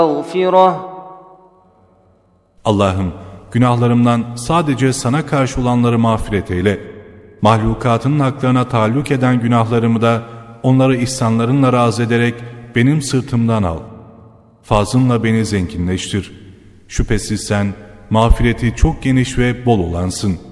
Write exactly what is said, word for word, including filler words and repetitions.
مغفرة. Allah'ım, günahlarımdan sadece sana karşı olanları mağfiret eyle. Mahlukatın haklarına taalluk eden günahlarımı da onları ihsanlarınla razı ederek benim sırtımdan al. Fazlınla beni zenginleştir. Şüphesiz sen mağfireti çok geniş ve bol olansın.